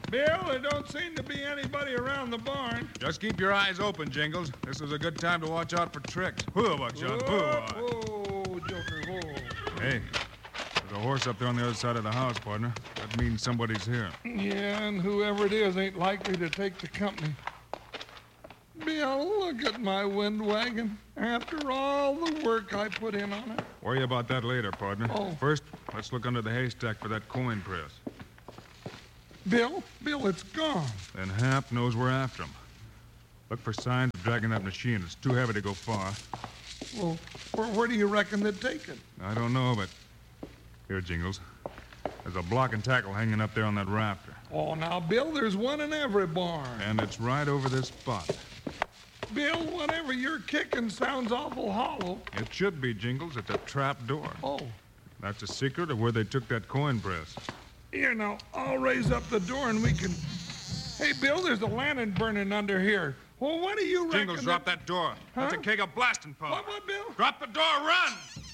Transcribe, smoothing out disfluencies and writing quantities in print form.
Bill, there don't seem to be anybody around the barn. Just keep your eyes open, Jingles. This is a good time to watch out for tricks. Whoa, Buckshot, whoa. Whoa, Joker, whoa. Hey, there's a horse up there on the other side of the house, partner. That means somebody's here. Yeah, and whoever it is ain't likely to take the company. Bill, look at my wind wagon. After all the work I put in on it. Worry about that later, partner. Oh. First, let's look under the haystack for that coin press. Bill, it's gone. Then Hap knows we're after him. Look for signs of dragging that machine. It's too heavy to go far. Well, where do you reckon they'd take it? I don't know, but... Here, Jingles. There's a block and tackle hanging up there on that rafter. Oh, now, Bill, there's one in every barn. And it's right over this spot. Bill, whatever you're kicking sounds awful hollow. It should be, Jingles. It's a trap door. Oh. That's a secret of where they took that coin press. Here, now, I'll raise up the door and we can... Hey, Bill, there's a lantern burning under here. Well, what do you reckon... Jingles, drop that door. Huh? That's a keg of blasting powder. What, Bill? Drop the door, run!